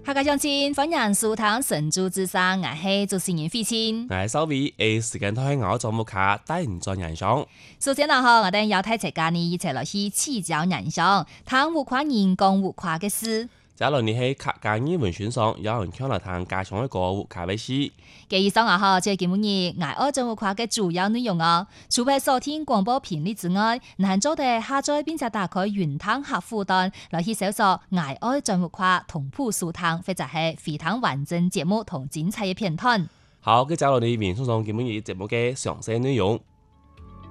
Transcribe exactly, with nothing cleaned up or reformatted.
客家鄉親歡迎收聽神州之聲，我係主持人費清。 我係收尾，誒時間都喺我做木卡，帶唔在人上。 首先啦，嗬，我哋要睇一家呢一齊落去起腳人上，談有關人工有跨嘅事。 假如你喺客家語文選上，有人強嚟談加上一個有跨嘅事。 嘅以上啊，嗬，即係今日我愛做有跨嘅主要內容啊。除咗收聽廣播頻率之外，難做嘅下載並且打開雲端客戶端來去搜索我愛做有跨同步收聽，或者係非常完整節目同精彩嘅片段。 好，嘅假如你面送上今日節目嘅詳細內容。